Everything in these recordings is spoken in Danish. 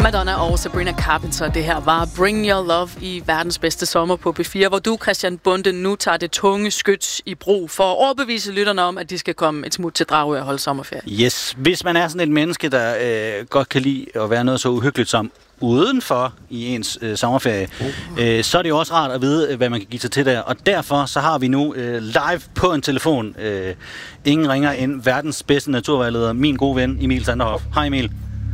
Madonna og Sabrina Carpenter. Det her var Bring Your Love i verdens bedste sommer på P4, hvor du, Christian Bonde, nu tager det tunge skyts i brug for at overbevise lytterne om, at de skal komme et smut til Dragør og holde sommerferie. Yes, hvis man er sådan et menneske, der godt kan lide at være noget så uhyggeligt som udenfor i ens sommerferie, så er det jo også rart at vide, hvad man kan give sig til der. Og derfor så har vi nu live på en telefon, ingen ringer end verdens bedste naturvejleder, min gode ven Emil Sanderhoff. Hej Emil.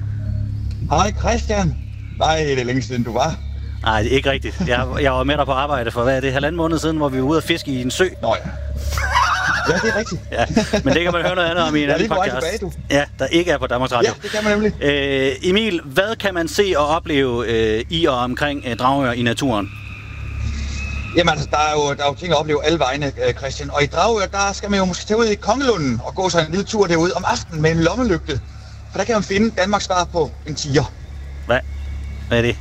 Hej Christian. Nej, det er længe siden du var. Nej, det er ikke rigtigt. Jeg var med dig på arbejde for, hvad er det, 1,5 måned siden, hvor vi var ude at fiske i en sø. Nå ja. Ja, det er rigtigt. Ja, men det kan man høre noget andet om i en anden podcast. Tilbage, du. Ja, der ikke er på Danmarks Radio. Ja, det kan man nemlig. Emil, hvad kan man se og opleve i og omkring Dragør i naturen? Jamen altså, der er jo ting at opleve alle vegne, Christian. Og i Dragør, der skal man jo måske tage ud i Kongelunden og gå så en lille tur derude om aftenen med en lommelygte. For der kan man finde Danmarks svar på en tiger. Hvad er det?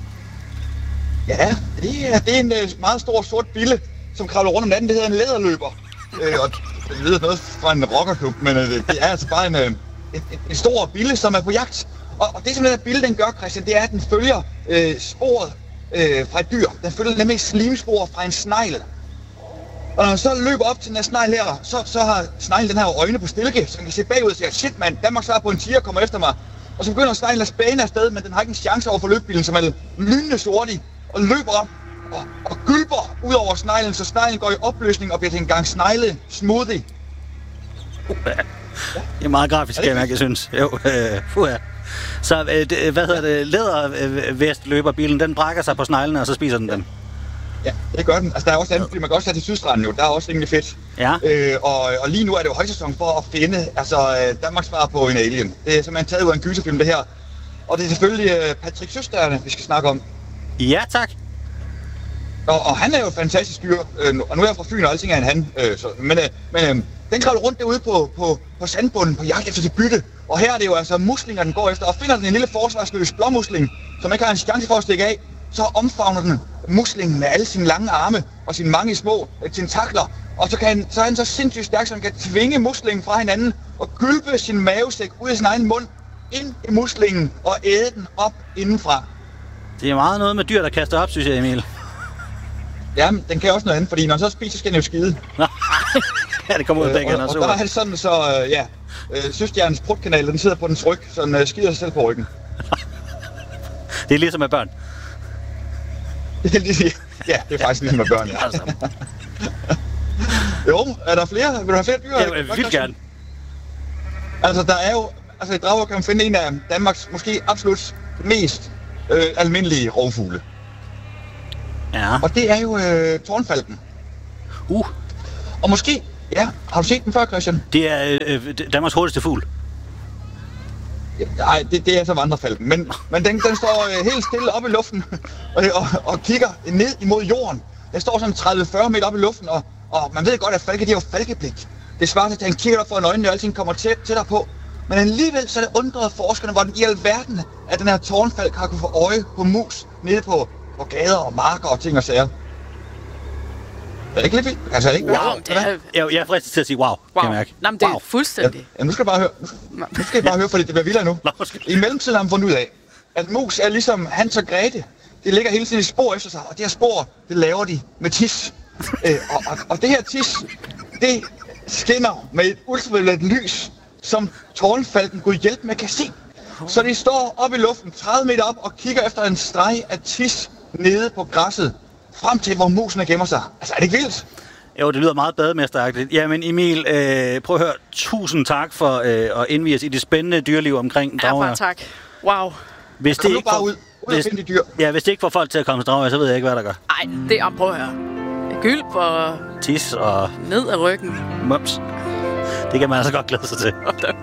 Ja, det er en meget stor sort bille, som kravler rundt om natten. Det hedder en læderløber. Og det lyder noget fra en rockerklub, men det er altså bare en stor bille, som er på jagt. Og det som den her bille, den gør, Christian, det er, at den følger sporet fra et dyr. Den følger nemlig slimspor fra en snegl. Og når man så løber op til den her snegl her, så har sneglen den her øjne på stilke, så man kan se bagud og siger, shit mand, Danmark svarer på en tiger, kommer efter mig. Og så begynder sneglen at spæne afsted, men den har ikke en chance over for løbbilen, som er lynende sortig, og løber op og gylper ud over sneglen, så sneglen går i opløsning og bliver til en gang snegle smoothie. Det er meget grafisk, kan jeg mærke, jeg synes. Jo, Så hvad hedder det? Lædervestløberbilen, den brækker sig på sneglene, og så spiser den dem. Ja, det gør den. Altså, der er også andet, fordi man kan også tage til Sydstranden jo. Der er også rimelig fedt. Ja. Og lige nu er det jo højsæson for at finde Danmarks svar på en alien. Det er simpelthen taget ud af en gyserfilm, det her. Og det er selvfølgelig Patrick Søsterne, vi skal snakke om. Ja, tak. Og han er jo et fantastisk dyr. Og nu er jeg fra Fyn, og alting er en han. Men den kravler rundt derude på sandbunden på jagt efter sit bytte. Og her er det jo altså muslinger, den går efter. Og finder den en lille forsvarsløs blåmusling, som ikke har en chance for at stikke af, så omfavner den muslingen med alle sine lange arme og sine mange små tentakler. Og så er han så sindssygt stærk, så han kan tvinge muslingen fra hinanden og gylpe sin mavesæk ud af sin egen mund ind i muslingen og æde den op indenfra. Det er meget noget med dyr, der kaster op, synes jeg, Emil. Ja, men den kan også noget andet, fordi når den så spiser, skal den jo skide. Ja, det kommer ud af begge hænder. Og der er det sådan, så Søstjernens prutkanal, den sidder på dens ryg, så den skider sig selv på ryggen. Det er ligesom med børn. Ja, det er faktisk ligesom med børn, ja. Jo, er der flere? Vil du have flere dyr? Ja, jeg vil gerne. Altså, der er jo... Altså, i Dragør kan man finde en af Danmarks måske absolut mest almindelige rovfugle. Ja. Og det er jo tårnfalken. Og måske... Ja, har du set den før, Christian? Det er Danmarks hurtigste fugl. Ja, nej, det er så vandrefalken. Men den står helt stille oppe i luften og kigger ned imod jorden. Den står sådan 30-40 meter oppe i luften, og man ved godt, at falke, de har jo falkeblik. Det svarer til, at han kigger op foran øjnene, og alting kommer tættere på. Men alligevel så er det undrede forskerne, hvordan i alverden, at den her tårnfalk har kunne få øje på mus nede på gader og marker og ting og sager. Er det ikke lidt vildt? Altså, er det ikke wow, det er... Jeg er fristet til at sige wow, kan jeg mærke. Nå, men det er fuldstændig. Ja, nu skal jeg bare høre. Nu skal jeg bare høre, fordi det bliver vildere nu. I mellemtiden har man fundet ud af, at mus er ligesom Hans og Grete. Det ligger hele tiden i spor efter sig, og det her spor, det laver de med tis. Og det her tis, det skinner med et ultraviolet lys, som tårnfalken kunne hjælpe med kan se. Så de står oppe i luften, 30 meter op, og kigger efter en streg af tis nede på græsset, frem til hvor musene gemmer sig. Altså, er det ikke vildt? Jo, det lyder meget bademesteragtigt. Jamen Emil, prøv at høre. Tusind tak for at indvie os i det spændende dyreliv omkring Dragør. Ja, tak. Wow. Hvis det ikke ud og finde de dyr. Ja, hvis det ikke får folk til at komme til Dragør, så ved jeg ikke, hvad der gør. Nej, det er prøv at høre. Gylp og... Tis og... Ned ad ryggen. Mums. Det kan man altså godt glæde sig til.